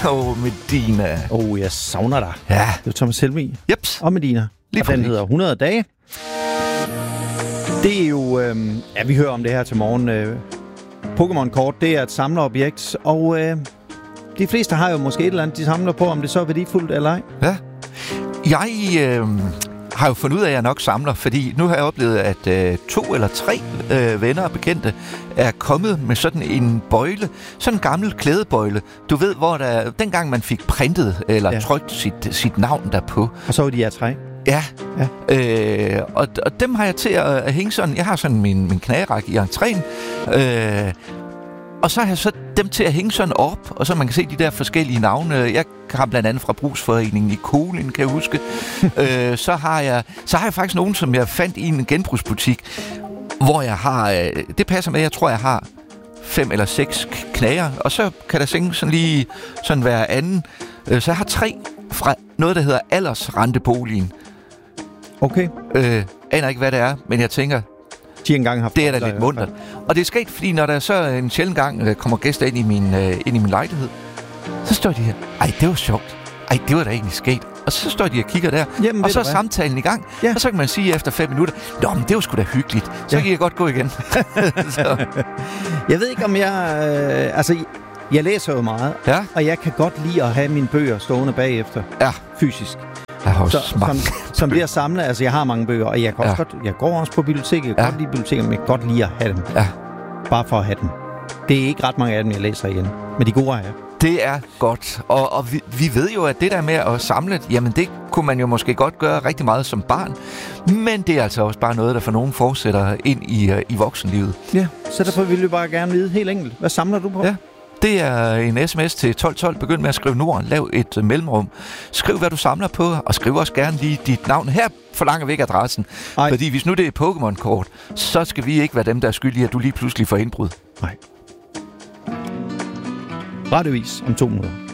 Medina. Jeg savner dig. Ja. Det er Thomas Helmig. Jeps. Og Medina. Lige og den hedder 100 dage. Det er jo... vi hører om det her til morgen. Pokémon-kort, det er et samlerobjekt. Og de fleste har jo måske et eller andet, de samler på, om det så er værdifuldt eller ej. Ja. Jeg har jo fundet ud af, at jeg nok samler, fordi nu har jeg oplevet, at 2 eller 3 venner og bekendte er kommet med sådan en bøjle, sådan en gammel klædebøjle. Du ved, hvor der dengang man fik printet eller trykt sit navn derpå. Og så var de af træ. Ja. Og dem har jeg til at hænge sådan. Jeg har sådan min knagerække i entréen. Og så har jeg så dem til at hænge sådan op, og så man kan se de der forskellige navne. Jeg har blandt andet fra Brugsforeningen i Kolin, kan jeg huske. Så har jeg faktisk nogen, som jeg fandt i en genbrugsbutik, hvor jeg har... det passer med, jeg tror, jeg har 5 eller 6 knager, og så kan der sådan lige sådan hver anden. Så jeg har 3 fra noget, der hedder Aldersrenteboligen. Okay. Aner ikke, hvad det er, men jeg tænker... De engang haft det er da lidt muntert. Og det er sket, fordi når der så en sjældent gang kommer gæster ind i min lejlighed, så står de her, ej, det var sjovt. Ej, det var da egentlig sket. Og så står de og kigger der, og så er samtalen i gang. Ja. Og så kan man sige efter 5 minutter, nå, men det var sgu da hyggeligt. Så kan jeg godt gå igen. Jeg ved ikke, om jeg... jeg læser jo meget, og jeg kan godt lide at have mine bøger stående bagefter. Ja. Fysisk. Som det at samle, altså jeg har mange bøger, og jeg kan også godt, jeg går også på biblioteket, jeg kan godt lide biblioteket, men jeg kan godt lide at have dem. Ja. Bare for at have dem. Det er ikke ret mange af dem, jeg læser igen, men de gode har jeg. Det er godt, og vi ved jo, at det der med at samle, jamen det kunne man jo måske godt gøre rigtig meget som barn, men det er altså også bare noget, der for nogen fortsætter ind i voksenlivet. Ja, så derfor vil vi bare gerne vide helt enkelt, hvad samler du på? Ja. Det er en sms til 1212. Begynd med at skrive Norden. Lav et mellemrum. Skriv, hvad du samler på, og skriv også gerne lige dit navn. Her forlanger vi ikke adressen. Ej. Fordi hvis nu det er Pokémon-kort, så skal vi ikke være dem, der er skyldige, at du lige pludselig får indbrud. Nej. Radiovis om 2 minutter.